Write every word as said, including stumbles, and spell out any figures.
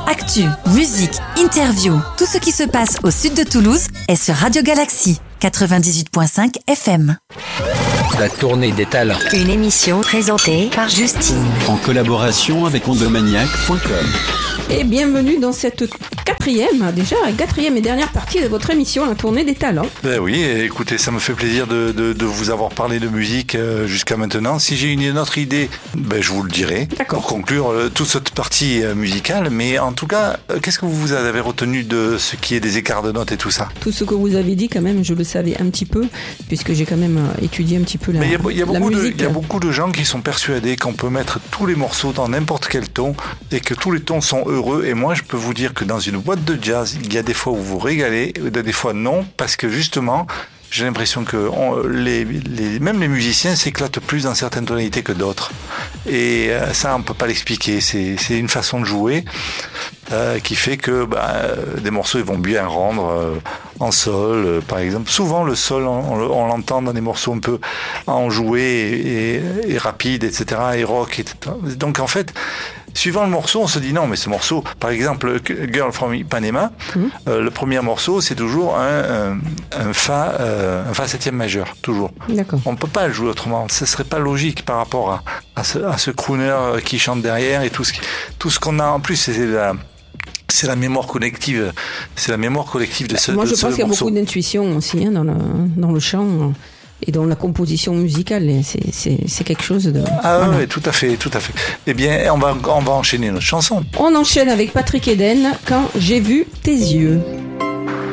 Actu, musique, interview, tout ce qui se passe au sud de Toulouse est sur Radio Galaxy, quatre-vingt-dix-huit virgule cinq F M. La tournée des talents. Une émission présentée par Justine. En collaboration avec ondomaniac point com. Et bienvenue dans cette quatrième, déjà, quatrième et dernière partie de votre émission, la tournée des talents. Ben oui, écoutez, ça me fait plaisir de, de, de vous avoir parlé de musique euh, jusqu'à maintenant. Si j'ai une autre idée, ben je vous le dirai. D'accord. Pour conclure euh, toute cette partie euh, musicale. Mais en tout cas, euh, qu'est-ce que vous avez retenu de ce qui est des écarts de notes et tout ça? Tout ce que vous avez dit, quand même, je le savais un petit peu, puisque j'ai quand même euh, étudié un petit peu la, Mais il y a, il y a la beaucoup musique. de, il y a beaucoup de gens qui sont persuadés qu'on peut mettre tous les morceaux dans n'importe quel ton et que tous les tons sont heureux. Et moi, je peux vous dire que dans une boîte de jazz, il y a des fois où vous vous régalez, des fois non, parce que justement, j'ai l'impression que on, les, les, même les musiciens s'éclatent plus dans certaines tonalités que d'autres. Et euh, ça, on peut pas l'expliquer. C'est, c'est une façon de jouer euh, qui fait que bah, euh, des morceaux ils vont bien rendre euh, en sol, euh, par exemple. Souvent, le sol, on, on l'entend dans des morceaux un peu enjoués et, et, et rapides, et cetera, et rock, et cetera. Donc, en fait, suivant le morceau, on se dit non, mais ce morceau, par exemple, Girl from Ipanema, mmh. euh, le premier morceau, c'est toujours un, un, un fa, euh, un fa septième majeur, toujours. D'accord. On ne peut pas le jouer autrement. Ce serait pas logique par rapport à, à, ce, à ce crooner qui chante derrière et tout ce, qui, tout ce qu'on a en plus, c'est la, c'est la mémoire collective, c'est la mémoire collective de ce morceau. Moi, je pense qu'il y a beaucoup d'intuition aussi hein, dans, le, dans le chant. Et dans la composition musicale, c'est, c'est, c'est quelque chose de... Ah voilà. oui, tout à fait, tout à fait. Eh bien, on va, on va enchaîner notre chanson. On enchaîne avec Patrick Eden, Quand j'ai vu tes yeux.